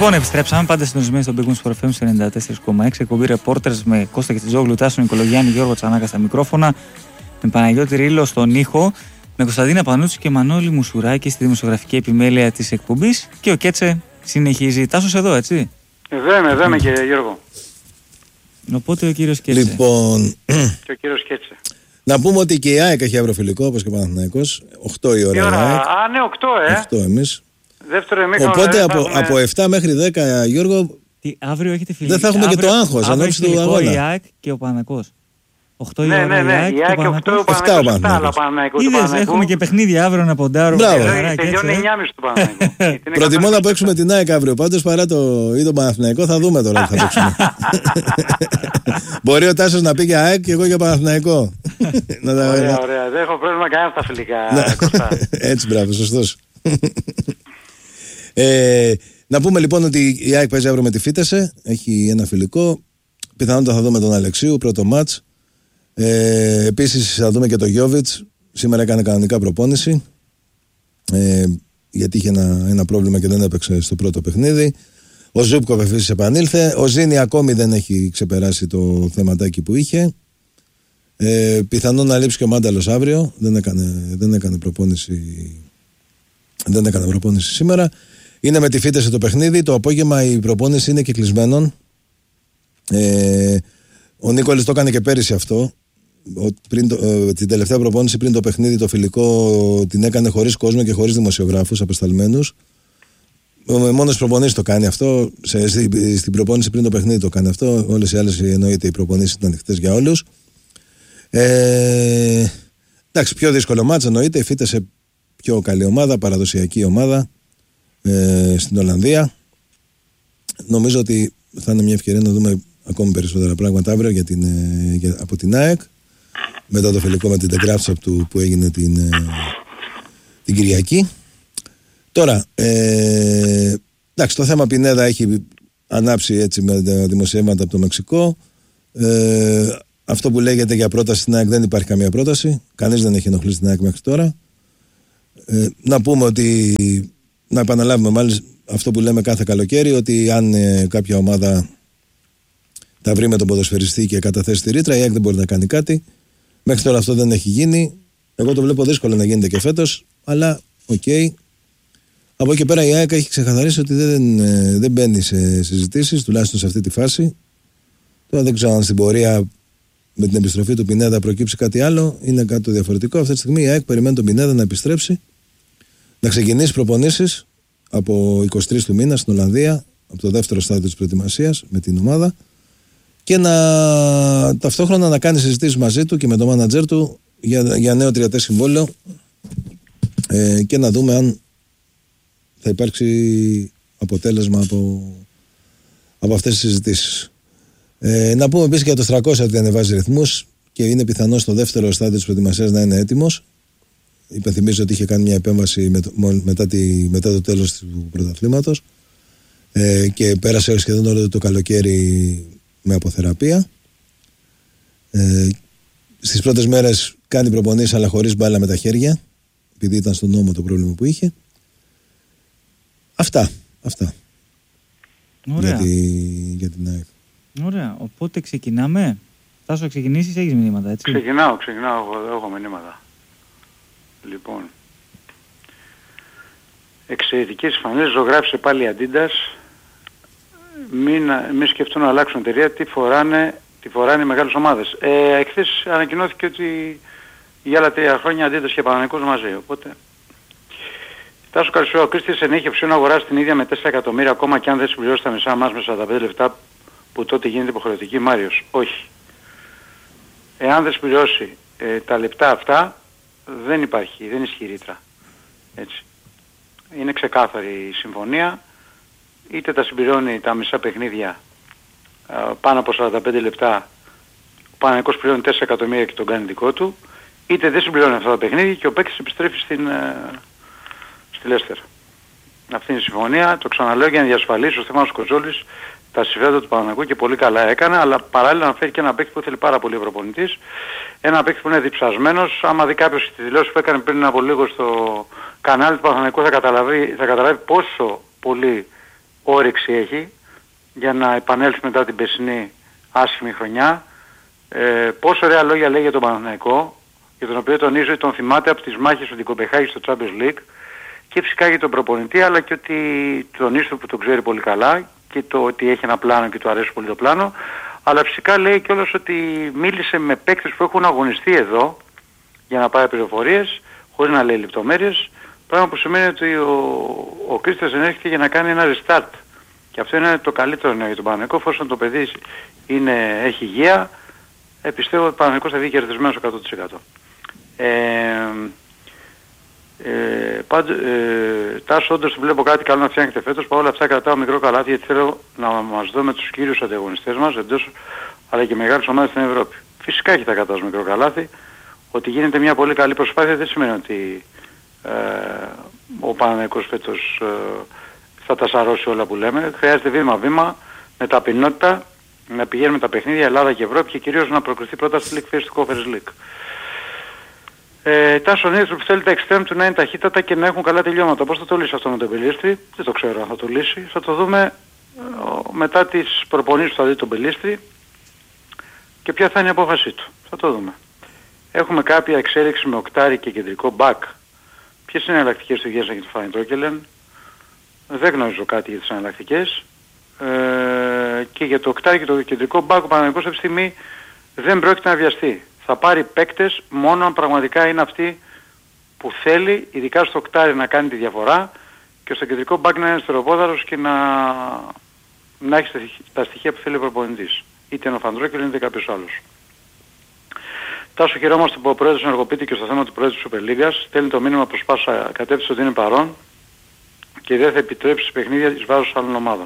Λοιπόν, επιστρέψαμε πάντα συντονισμένοι στον Big Wings for FM 94,6. Εκπομπή Reporters με Κώστα Κετσιτζόγλου, Τάσο Νικολογιάννη, Γιώργο Τσανάκα στα μικρόφωνα. Με Παναγιώτη Ρήλο στον ήχο. Με Κωνσταντίνα Πανούτσι και Μανώλη Μουσουράκη στη δημοσιογραφική επιμέλεια της εκπομπής. Και ο Κέτσε συνεχίζει. Τάσος εδώ, έτσι. Εδώ είμαι και Γιώργο. Οπότε ο κύριος Κέτσε. Λοιπόν. Και ο κύριος Κέτσε. Να πούμε ότι και η ΑΕΚ έχει ευρωφιλικό, όπως και ο Παναθηναϊκός. 8 η ώρα. Α, ναι, 8, 8 εμείς. Δεύτερο ημίχρονο. Οπότε από 7 μέχρι 10, Γιώργο, αύριο έχετε φιλικό. δεν θα έχουμε και το άγχος ανώψη του αγώνα. Η ΑΕΚ και ο Παναθηναϊκός. 8 η ναι, ώρα ναι, η ΑΕΚ και ο Παναθηναϊκός. Είδες, έχουμε και παιχνίδι αύριο να ποντάρουμε. Τελειώνει 9.30 του Παναθηναϊκού. Προτιμώ να παίξουμε την ΑΕΚ αύριο πάντως παρά τον Παναθηναϊκό. Θα δούμε τώρα τι θα παίξουμε. Μπορεί ο Τάσος να πει για ΑΕΚ και εγώ για Παναθηναϊκό. Ωραία. Δεν έχω πρόβλημα κανένα στα φιλικά, Κωστά. Έτσι, μπράβο, σωστός. Να πούμε λοιπόν ότι η ΑΕΚ παίζει αύριο με τη Φίτεσε. Έχει ένα φιλικό. Πιθανότατα θα δούμε τον Αλεξίου, πρώτο μάτς. Επίσης θα δούμε και τον Γιόβιτς. Σήμερα έκανε κανονικά προπόνηση, γιατί είχε ένα πρόβλημα και δεν έπαιξε στο πρώτο παιχνίδι. Ο Ζούπκοβ επίσης επανήλθε. Ο Ζήνη ακόμη δεν έχει ξεπεράσει το θεματάκι που είχε. Πιθανόν να λείψει και ο Μάνταλος αύριο. Δεν έκανε προπόνηση σήμερα. Είναι με τη Φίτεσε το παιχνίδι. Το απόγευμα η προπόνηση είναι και κλεισμένον. Ο Νίκολης το έκανε και πέρυσι αυτό. Την τελευταία προπόνηση πριν το παιχνίδι, το φιλικό, την έκανε χωρίς κόσμο και χωρίς δημοσιογράφους απεσταλμένους. Μόνο στις προπονήσεις το κάνει αυτό. Στην προπόνηση πριν το παιχνίδι το κάνει αυτό. Όλες οι άλλες, εννοείται, οι προπονήσεις ήταν ανοιχτές για όλους. Εντάξει, πιο δύσκολο μάτς εννοείται. Η Φίτεσε πιο καλή ομάδα, παραδοσιακή ομάδα στην Ολλανδία. Νομίζω ότι θα είναι μια ευκαιρία να δούμε ακόμη περισσότερα πράγματα αύριο από την ΑΕΚ, μετά το φιλικό με την Τεγκράφτσαπ που έγινε την Κυριακή. Τώρα, εντάξει, το θέμα Πινέδα έχει ανάψει έτσι με τα δημοσιεύματα από το Μεξικό. Αυτό που λέγεται για πρόταση στην ΑΕΚ, δεν υπάρχει καμία πρόταση. Κανείς δεν έχει ενοχλήσει την ΑΕΚ μέχρι τώρα. Να πούμε ότι, να επαναλάβουμε μάλιστα αυτό που λέμε κάθε καλοκαίρι, ότι αν κάποια ομάδα τα βρει με τον ποδοσφαιριστή και καταθέσει τη ρήτρα, η ΑΕΚ δεν μπορεί να κάνει κάτι. Μέχρι τώρα αυτό δεν έχει γίνει. Εγώ το βλέπω δύσκολο να γίνεται και φέτος, αλλά οκ. Από εκεί πέρα η ΑΕΚ έχει ξεκαθαρίσει ότι δεν μπαίνει σε συζητήσεις, τουλάχιστον σε αυτή τη φάση. Τώρα δεν ξέρω αν στην πορεία με την επιστροφή του Πινέδα προκύψει κάτι άλλο, είναι κάτι το διαφορετικό. Αυτή τη στιγμή η ΑΕΚ περιμένει τον Πινέδα να επιστρέψει, να ξεκινήσει προπονήσεις από 23 του μήνα στην Ολλανδία, από το δεύτερο στάδιο της προετοιμασίας με την ομάδα, και ταυτόχρονα να κάνει συζητήσεις μαζί του και με τον μάνατζερ του για νέο τριετές συμβόλαιο, και να δούμε αν θα υπάρξει αποτέλεσμα από αυτές τις συζητήσεις. Να πούμε επίσης για το Στρακώσια ότι ανεβάζει ρυθμούς και είναι πιθανό στο δεύτερο στάδιο της προετοιμασίας να είναι έτοιμος. Υπενθυμίζω ότι είχε κάνει μια επέμβαση μετά το τέλος του πρωταθλήματος, και πέρασε σχεδόν όλο το καλοκαίρι με αποθεραπεία. Στις πρώτες μέρες κάνει προπονήσεις αλλά χωρίς μπάλα με τα χέρια, επειδή ήταν στον νόμο το πρόβλημα που είχε. Αυτά. Ωραία. Για την ΑΕΚ. Ωραία, οπότε ξεκινάμε. Τάσο, ξεκινήσεις, έχεις μηνύματα, έτσι? Ξεκινάω, έχω μηνύματα. Λοιπόν, εξαιρετικές φανές, ζωγράφησε πάλι η Adidas. Μην σκεφτούν να αλλάξουν εταιρεία, τι φοράνε οι μεγάλες ομάδες. Εχθές ανακοινώθηκε ότι για άλλα 3 χρόνια Adidas και Παναθηναϊκός μαζί, οπότε... Τάσο, καλησπέρα. Ο Κρίστιανσεν έχει option να αγοράσει την ίδια με 4 εκατομμύρια ακόμα και αν δεν συμπληρώσει τα μισά μας με 45 λεπτά που τότε γίνεται υποχρεωτική. Μάριος, όχι. Εάν δεν συμπληρώσει τα λεπτά αυτά, δεν ισχύει ρήτρα. Έτσι. Είναι ξεκάθαρη η συμφωνία. Είτε τα συμπληρώνει τα μισά παιχνίδια πάνω από 45 λεπτά, ο Παναθηναϊκός πληρώνει 4 εκατομμύρια και τον κάνει δικό του, είτε δεν συμπληρώνει αυτά τα παιχνίδια και ο παίκτης επιστρέφει στη Λέστερ. Αυτή είναι η συμφωνία. Το ξαναλέω για να διασφαλίσει ο Στέφανος Κοτσόλης τα συμφέροντα του Παναθηναϊκού και πολύ καλά έκανε, αλλά παράλληλα να φέρει και ένα παίκτη που θέλει πάρα πολύ ο προπονητής. Ένα παίκτη που είναι διψασμένος. Άμα δει κάποιος τη δηλώση που έκανε πριν από λίγο στο κανάλι του Παναθηναϊκού θα καταλάβει πόσο πολύ όρεξη έχει για να επανέλθει μετά την περσινή άσχημη χρονιά. Πόσο ωραία λόγια λέει για τον Παναθηναϊκό, για τον οποίο τονίζει ότι τον θυμάται από τις μάχες του Κοπεχάγη στο Champions League, και φυσικά για τον προπονητή, αλλά και ότι τονίζει που τον ξέρει πολύ καλά και το ότι έχει ένα πλάνο και του αρέσει πολύ το πλάνο. Αλλά φυσικά λέει κιόλας ότι μίλησε με παίκτες που έχουν αγωνιστεί εδώ για να πάρει πληροφορίες, χωρίς να λέει λεπτομέρειες, πράγμα που σημαίνει ότι ο Κρίστιας ενέρχεται για να κάνει ένα restart. Και αυτό είναι το καλύτερο νέο για τον Παναθηναϊκό, εφόσον το παιδί έχει υγεία, πιστεύω ότι ο Παναθηναϊκός θα βγει κερδισμένος 100%. Τάσο, όντως βλέπω κάτι καλό να φτιάχνετε φέτος. Παρ' όλα αυτά κρατάω μικρό καλάθι, γιατί θέλω να μας δω με τους κύριους ανταγωνιστές μας εντός, αλλά και μεγάλες ομάδες στην Ευρώπη. Φυσικά και θα κρατάω μικρό καλάθι. Ότι γίνεται μια πολύ καλή προσπάθεια δεν σημαίνει ότι ο Παναθηναϊκός φέτος θα τα σαρώσει όλα που λέμε. Χρειάζεται βήμα-βήμα, με ταπεινότητα, να πηγαίνουμε τα παιχνίδια Ελλάδα και Ευρώπη και κυρίως να προκριθεί πρώτα στη League Phase του Conference League. Τάσο Νίδρου που θέλει τα extreme του να είναι ταχύτατα και να έχουν καλά τελειώματα. Πώς θα το λύσει αυτό με τον Πελίστρη? Δεν το ξέρω αν θα το λύσει. Θα το δούμε μετά τις προπονήσεις που θα δει τον Πελίστρη και ποια θα είναι η απόφασή του. Θα το δούμε. Έχουμε κάποια εξέλιξη με οκτάρι και κεντρικό back. Ποιες είναι οι εναλλακτικές του Γέσσα και του Φάιντρόκελεν? Δεν γνωρίζω κάτι για τις εναλλακτικές. Και για το οκτάρι και το κεντρικό back ο Παναθηναϊκός αυτή τη στιγμή δεν πρόκειται να βιαστεί. Θα πάρει παίκτες μόνο αν πραγματικά είναι αυτοί που θέλει, ειδικά στο οκτάρι, να κάνει τη διαφορά και στο κεντρικό μπακ να είναι στεροπόδαρος και να έχει τα στοιχεία που θέλει ο προπονητής. Είτε είναι ο Φαντρόκελ είτε κάποιος άλλος. Τάσο, χαιρόμαστε που ο πρόεδρος ενεργοποιείται και στο θέμα του πρόεδρου της Super League. Στέλνει το μήνυμα προς πάσα κατεύθυνση ότι είναι παρόν και δεν θα επιτρέψει παιχνίδια εις βάρος άλλων ομάδων.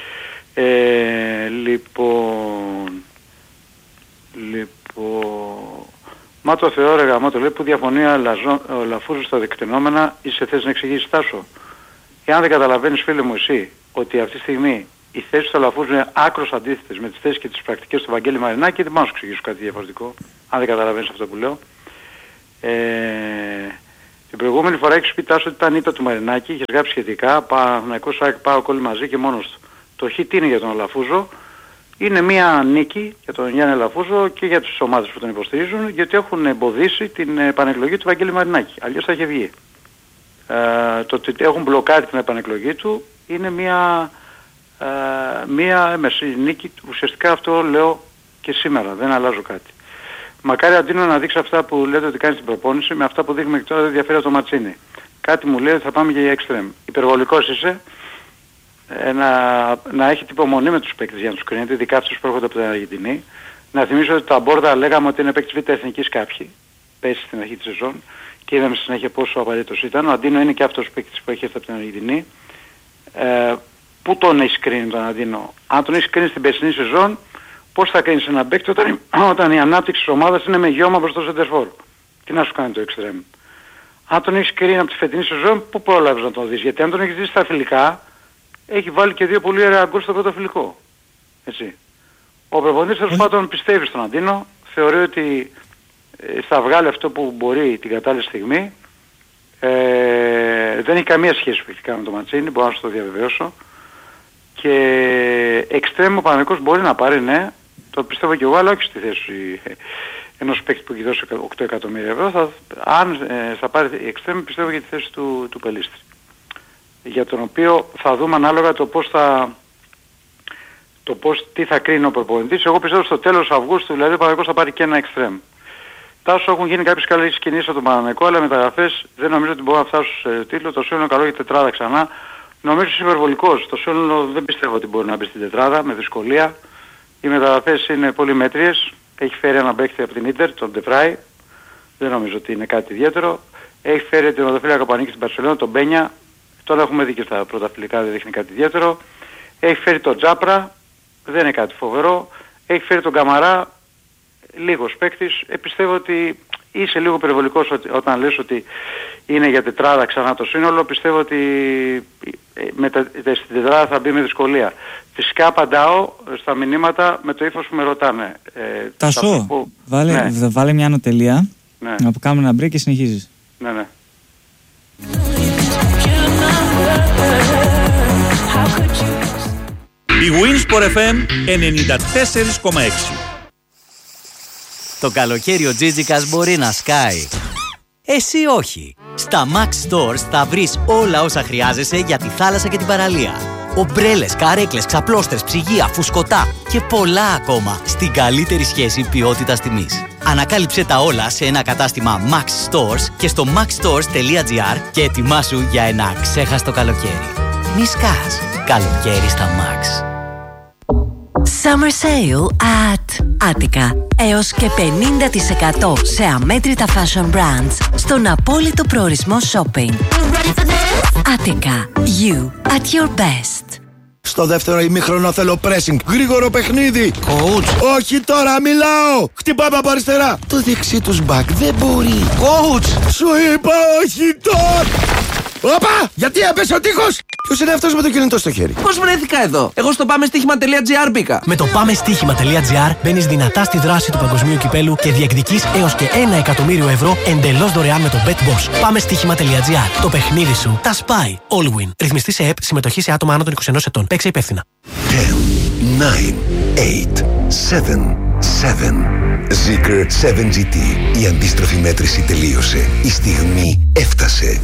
Μα το Θεό ρε γαμώτο, λέει, που διαφωνία ο Λαφούζος στα δεκτενόμενα, είσαι θέση να εξηγήσεις, Τάσο? Εάν δεν καταλαβαίνεις, φίλε μου, εσύ, ότι αυτή τη στιγμή οι θέσεις του Λαφούζου είναι άκρως αντίθετες με τις θέσεις και τις πρακτικές του Βαγγέλη Μαρινάκη, δεν μπορώ να σου εξηγήσω κάτι διαφορετικό, αν δεν καταλαβαίνεις αυτό που λέω. Την προηγούμενη φορά έχεις πει, Τάσο, ότι ήταν ήττα του Μαρινάκη, είχες γράψει σχετικά, Παναθηναϊκός ΑΕΚ ΠΑΟΚ όλοι μαζί και μόνος του. Το χ τι είναι για τον Λαφούζο? Είναι μια νίκη για τον Γιάννη Λαφούζο και για τις ομάδες που τον υποστηρίζουν, γιατί έχουν εμποδίσει την επανεκλογή του Βαγγέλη Μαρινάκη. Αλλιώς θα είχε βγει. Το ότι έχουν μπλοκάρει την επανεκλογή του είναι μια έμεση νίκη. Ουσιαστικά αυτό λέω και σήμερα, δεν αλλάζω κάτι. Μακάρι Αντίνο να δείξει αυτά που λέτε ότι κάνει στην προπόνηση, με αυτά που δείχνουμε και τώρα δεν διαφέρει από το Ματσίνι. Κάτι μου λέει ότι θα πάμε για εξτρέμ. Υπερβολικός είσαι. Να έχει υπομονή με τους παίκτες για να τους κρίνετε, ειδικά αυτούς που έρχονται από την Αργεντινή. Να θυμίσω ότι τα Μπόρδα λέγαμε ότι είναι παίκτης Β' Εθνικής κάποιοι, πέσει στην αρχή της σεζόν και είδαμε στη συνέχεια πόσο απαραίτητος ήταν. Ο Αντίνο είναι και αυτός ο παίκτης που έχει έρθει από την Αργεντινή. Πού τον έχεις κρίνει τον Αντίνο? Αν τον έχεις κρίνει στην περσινή σεζόν, πώς θα κρίνεις έναν παίκτη όταν η ανάπτυξη της ομάδας είναι με γιώμα προς το σεντερφόρ? Τι να σου κάνει το εξτρέμ? Αν τον έχεις κρίνει από τη φετινή σεζόν, πού πρόλαβες να τον δεις? Γιατί αν τον έχεις δει στα φιλικά, έχει βάλει και δύο πολύ ωραία γκολ στο πρώτο φιλικό. Έτσι. Ο προπονητής τέλος πάντων πιστεύει στον Αντίνο, θεωρεί ότι θα βγάλει αυτό που μπορεί την κατάλληλη στιγμή. Δεν έχει καμία σχέση φυσικά με το Ματσίνι, μπορώ να σου το διαβεβαιώσω. Και εξτρέμ ο Παναθηναϊκός μπορεί να πάρει, ναι, το πιστεύω και εγώ, αλλά όχι στη θέση ενός παίκτη που έχει δώσει 8 εκατομμύρια ευρώ. Αν θα πάρει εξτρέμ, πιστεύω για τη θέση του Πελίστρη, για τον οποίο θα δούμε ανάλογα τι θα κρίνει ο προπονητής. Εγώ πιστεύω στο τέλος Αυγούστου, δηλαδή ο Παναθηναϊκός θα πάρει και ένα εξτρέμ. Τάσο, έχουν γίνει κάποιες καλές κινήσεις από τον Παναθηναϊκό, αλλά μεταγραφές δεν νομίζω ότι μπορούν να φτάσουν σε τίτλο. Το σύνολο καλό για τετράδα ξανά. Νομίζω ότι είναι υπερβολικός. Το σύνολο δεν πιστεύω ότι μπορεί να μπει στην τετράδα με δυσκολία. Οι μεταγραφές είναι πολύ μέτριες. Έχει φέρει ένα παίκτη από την Ίντερ, τον Ντεφράι. Δεν νομίζω ότι είναι κάτι ιδιαίτερο. Έχει φέρει την οδοφύλακα που ανήκει στην Μπαρσελόνα, τον Μπένια. Τώρα έχουμε δει και στα πρωταθλητικά, δεν δείχνει κάτι ιδιαίτερο. Έχει φέρει τον Τζάπρα, δεν είναι κάτι φοβερό. Έχει φέρει τον Καμαρά, λίγος παίκτης. Πιστεύω ότι είσαι λίγο περιβολικός όταν λες ότι είναι για τετράδα ξανά το σύνολο. Πιστεύω ότι στην τετράδα θα μπει με δυσκολία. Φυσικά απαντάω στα μηνύματα με το ύφος που με ρωτάνε. Τασό, βάλε μια ανωτελεία, ναι, να κάνουμε ένα break και συνεχίζεις. Ναι, ναι. How could you Η Winsport FM 94,6. Το καλοκαίρι ο Τζίτζικας μπορεί να σκάει. Εσύ όχι. Στα Max Stores θα βρεις όλα όσα χρειάζεσαι για τη θάλασσα και την παραλία. Ομπρέλες, καρέκλες, ξαπλώστρες, ψυγεία, φουσκωτά και πολλά ακόμα στην καλύτερη σχέση ποιότητας-τιμής. Ανακάλυψε τα όλα σε ένα κατάστημα Max Stores και στο maxstores.gr και ετοιμάσου για ένα αξέχαστο καλοκαίρι. Μη σκάς. Καλοκαίρι στα Max. Summer Sale at Attica. Έως και 50% σε αμέτρητα fashion brands στον απόλυτο προορισμό shopping. Attica. You at your best. Στο δεύτερο ημίχρονο θέλω pressing. Γρήγορο παιχνίδι. Coach. Όχι τώρα, μιλάω. Χτυπάμε από αριστερά. Το δεξί τους back δεν μπορεί. Coach. Σου είπα όχι τώρα. Όπα! Γιατί έπεσε ο τείχος! Ποιος είναι αυτός με το κινητό στο χέρι? Πώς βρέθηκα εδώ? Εγώ στο πάμεστοίχημα.gr μπήκα. Με το πάμεστοίχημα.gr μπαίνεις δυνατά στη δράση του παγκοσμίου κυπέλου και διεκδικείς έως και 1 εκατομμύριο ευρώ εντελώς δωρεάν με το BetBoss. Πάμεστοίχημα.gr. Το παιχνίδι σου τα σπάει. Allwin. Ρυθμιστή σε ΕΠ. Συμμετοχή σε άτομα άνω των 21 ετών. Παίξε υπεύθυνα. 10, 9, 8, 7, 7. Zeekr 7GT. Η αντίστροφη μέτρηση τελείωσε. Η στιγμή έφτασε.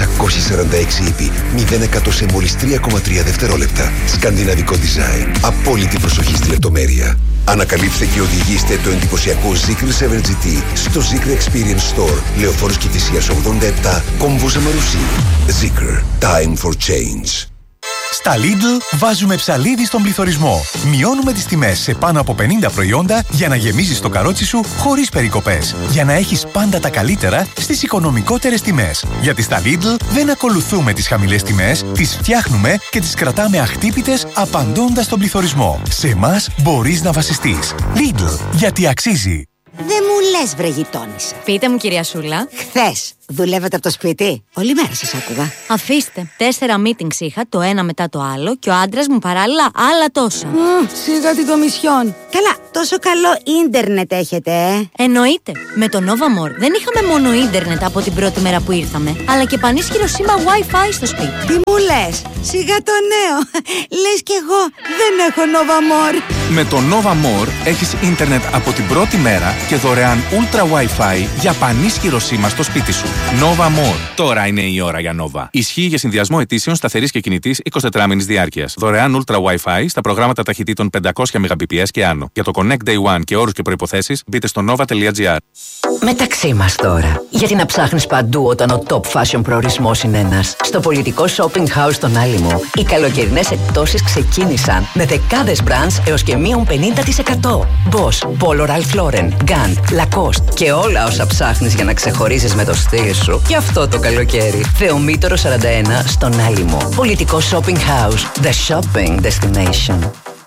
646 ύπη, 0% σε μόλις 3,3 δευτερόλεπτα. Σκανδιναβικό design. Απόλυτη προσοχή στη λεπτομέρεια. Ανακαλύψτε και οδηγήστε το εντυπωσιακό Zeekr 7GT στο Zeekr Experience Store. Λεωφόρος Κηφισίας 87, Κόμβος Αμαρουσί. Zeekr. Time for change. Στα Lidl βάζουμε ψαλίδι στον πληθωρισμό. Μειώνουμε τις τιμές σε πάνω από 50 προϊόντα για να γεμίζεις το καρότσι σου χωρίς περικοπές. Για να έχεις πάντα τα καλύτερα στις οικονομικότερες τιμές. Γιατί στα Lidl δεν ακολουθούμε τις χαμηλές τιμές, τις φτιάχνουμε και τις κρατάμε αχτύπητες απαντώντας στον πληθωρισμό. Σε εμάς μπορείς να βασιστείς. Lidl, γιατί αξίζει. Δεν μου λες βρε γειτόνισσα. Πείτε μου κυρία Σούλα. Χθες δουλεύετε από το σπίτι? Όλη μέρα σας άκουγα. Αφήστε, 4 meetings είχα, το ένα μετά το άλλο και ο άντρας μου παράλληλα άλλα τόσα. Σιγά την κομισιόν. Καλά, τόσο καλό ίντερνετ έχετε, Εννοείται. Με το Nova More δεν είχαμε μόνο ίντερνετ από την πρώτη μέρα που ήρθαμε, αλλά και πανίσχυρο σήμα Wi-Fi στο σπίτι. Τι μου λες? Σιγά το νέο. Λες κι εγώ δεν έχω Nova More. Με το Nova More έχεις ίντερνετ από την πρώτη μέρα και δωρεάν Ultra Wi-Fi για πανίσχυρο σήμα στο σπίτι σου. Nova More. Τώρα είναι η ώρα για Nova. Ισχύει για συνδυασμό αιτήσεων σταθερής και κινητής 24 μήνης διάρκειας. Δωρεάν Ultra Wi-Fi στα προγράμματα ταχυτήτων 500 Mbps και άνω. Για το Connect Day One και όρους και προϋποθέσεις μπείτε στο nova.gr. Μεταξύ μας τώρα. Γιατί να ψάχνεις παντού όταν ο top fashion προορισμός είναι ένας. Στο πολιτικό shopping house στον Άλυμο, οι καλοκαιρινές εκπτώσεις ξεκίνησαν με δεκάδες brands έως και μείον 50%. Boss, Polo Ralph Lauren, Gant, Lacoste και όλα όσα ψάχνεις για να ξεχωρίζεις με το στυλ σου και αυτό το καλοκαίρι. Θεομήτωρο 41 στον Άλυμο. Πολιτικό shopping house. The shopping destination.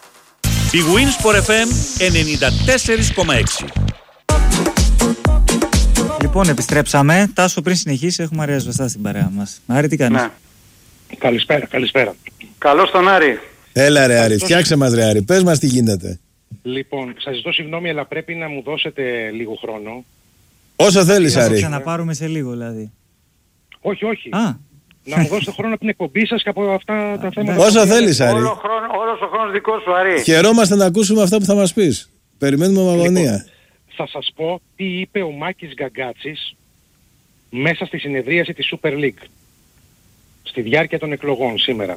Η Winsport FM 94,6. Λοιπόν, επιστρέψαμε. Τάσο, πριν συνεχίσει, έχουμε Άρη Ασβεστά στην παρέα μας. Άρη, τι κάνεις? Ναι. Καλησπέρα. Καλώς τον Άρη. Έλα ρε Άρη, φτιάξε μας ρε Άρη, πες μας τι γίνεται. Λοιπόν, σας ζητώ συγγνώμη, αλλά πρέπει να μου δώσετε λίγο χρόνο. Όσο θέλεις Άρη. Θα ξαναπάρουμε σε λίγο δηλαδή. Όχι. Α. Να μου δώσετε χρόνο από την εκπομπή σας και από αυτά τα θέματα. Όσο θέλεις Άρη. Όλος ο χρόνος δικός σου, Άρη. Χαιρόμαστε να ακούσουμε αυτά που θα μας πεις. Περιμένουμε με αγωνία. Λοιπόν, θα σας πω τι είπε ο Μάκης Γκαγκάτσης μέσα στη συνεδρίαση της Super League στη διάρκεια των εκλογών σήμερα.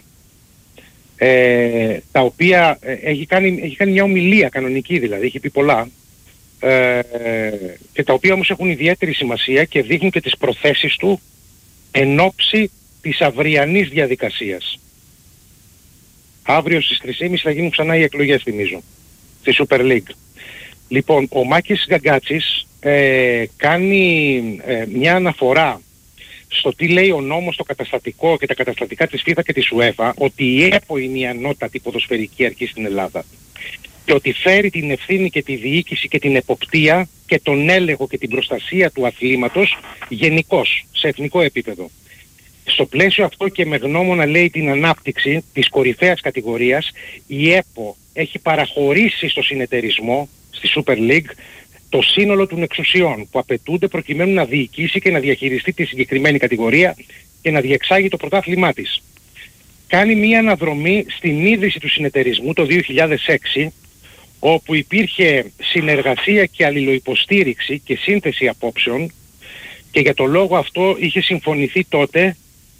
Τα οποία έχει κάνει μια ομιλία κανονική, δηλαδή έχει πει πολλά, και τα οποία όμως έχουν ιδιαίτερη σημασία και δείχνουν και τις προθέσεις του εν ώψη της αυριανής διαδικασίας. Αύριο στις 3.30 θα γίνουν ξανά οι εκλογές, θυμίζω, στη Super League. Λοιπόν, ο Μάκης Γκαγκάτσης κάνει μια αναφορά στο τι λέει ο νόμος στο καταστατικό και τα καταστατικά της FIFA και της UEFA, ότι η ΕΠΟ είναι η ανώτατη ποδοσφαιρική αρχή στην Ελλάδα και ότι φέρει την ευθύνη και τη διοίκηση και την εποπτεία και τον έλεγχο και την προστασία του αθλήματος γενικώς, σε εθνικό επίπεδο. Στο πλαίσιο αυτό και με γνώμονα, λέει, την ανάπτυξη της κορυφαίας κατηγορίας, η ΕΠΟ έχει παραχωρήσει στο συνεταιρισμό, στη Super League, το σύνολο των εξουσιών που απαιτούνται προκειμένου να διοικήσει και να διαχειριστεί τη συγκεκριμένη κατηγορία και να διεξάγει το πρωτάθλημά της. κάνει μία αναδρομή στην ίδρυση του συνεταιρισμού το 2006, όπου υπήρχε συνεργασία και αλληλοϊποστήριξη και σύνθεση απόψεων, και για το λόγο αυτό είχε συμφωνηθεί τότε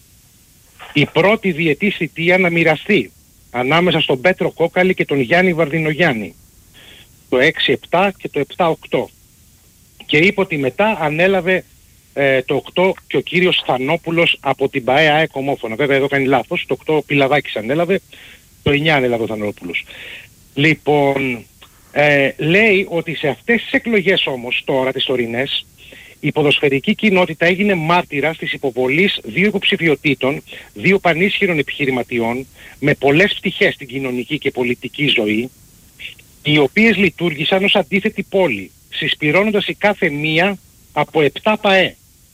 η πρώτη διετής θητεία να μοιραστεί ανάμεσα στον Πέτρο Κόκαλη και τον Γιάννη Βαρδινογιάννη, το 6-7 και το 7-8, και είπε ότι μετά ανέλαβε το 8 και ο κύριος Θανόπουλος από την ΠΑΕ ΑΕΚ Ομόφωνα. Βέβαια εδώ κάνει λάθος, το 8 Πιλαδάκης ανέλαβε, το 9 ανέλαβε ο Θανόπουλος. Λοιπόν, λέει ότι σε αυτές τις εκλογές όμως τώρα, τις τωρινές, η ποδοσφαιρική κοινότητα έγινε μάρτυρας της υποβολής 2 υποψηφιωτήτων, 2 πανίσχυρων επιχειρηματιών με πολλές πτυχές στην κοινωνική και πολιτική ζωή, οι οποίες λειτουργήσαν ως αντίθετη πόλη, συσπυρώνοντας η κάθε μία από 7 ΠΑΕ.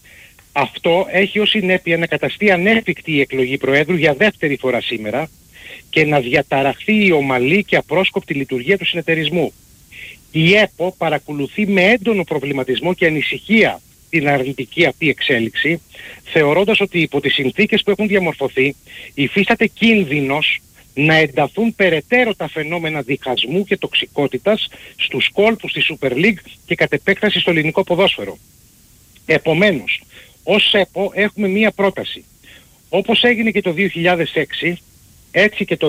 Αυτό έχει ως συνέπεια να καταστεί ανέφικτη η εκλογή Προέδρου για δεύτερη φορά σήμερα και να διαταραχθεί η ομαλή και απρόσκοπτη λειτουργία του συνεταιρισμού. Η ΕΠΟ παρακολουθεί με έντονο προβληματισμό και ανησυχία την αρνητική αυτή εξέλιξη, θεωρώντας ότι υπό τις συνθήκες που έχουν διαμορφωθεί υφίσταται κίνδυνος να ενταθούν περαιτέρω τα φαινόμενα διχασμού και τοξικότητας στους κόλπους της Super League και κατ' επέκταση στο ελληνικό ποδόσφαιρο. Επομένως, ως ΕΠΟ έχουμε μία πρόταση. Όπως έγινε και το 2006, έτσι και το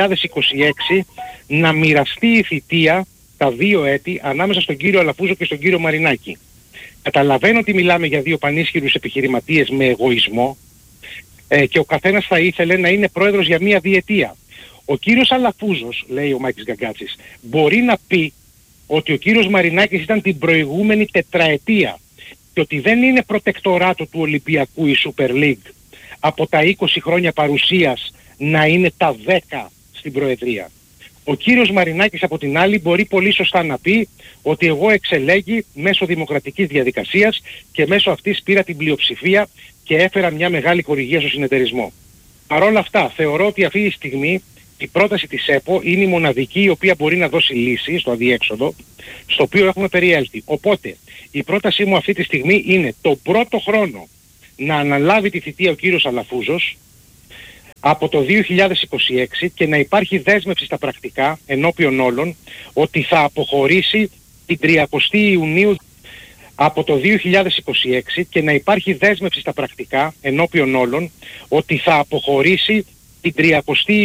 2026, να μοιραστεί η θητεία τα 2 έτη ανάμεσα στον κύριο Αλαφούζο και στον κύριο Μαρινάκη. Καταλαβαίνω ότι μιλάμε για 2 πανίσχυρους επιχειρηματίες με εγωισμό και ο καθένας θα ήθελε να είναι πρόεδρος για μία διετία. Ο κύριος Αλαφούζος, λέει ο Μάκης Γκαγκάτσης, μπορεί να πει ότι ο κύριος Μαρινάκης ήταν την προηγούμενη τετραετία και ότι δεν είναι προτεκτοράτο του Ολυμπιακού η Super League από τα 20 χρόνια παρουσίας να είναι τα 10 στην Προεδρία. Ο κύριος Μαρινάκης από την άλλη μπορεί πολύ σωστά να πει ότι εγώ εξελέγει μέσω δημοκρατικής διαδικασίας και μέσω αυτής πήρα την πλειοψηφία και έφερα μια μεγάλη χορηγία στο συνεταιρισμό. Παρ' όλα αυτά θεωρώ ότι αυτή τη στιγμή η πρόταση της ΕΠΟ είναι η μοναδική η οποία μπορεί να δώσει λύση στο αδιέξοδο στο οποίο έχουμε περιέλθει. Οπότε η πρότασή μου αυτή τη στιγμή είναι τον πρώτο χρόνο να αναλάβει τη θητεία ο κύριος Αλαφούζος από το 2026 και να υπάρχει δέσμευση στα πρακτικά ενώπιον όλων ότι θα αποχωρήσει την 30η Ιουνίου από το 2026 και να υπάρχει δέσμευση στα πρακτικά ενώπιον όλων ότι θα αποχωρήσει την 30η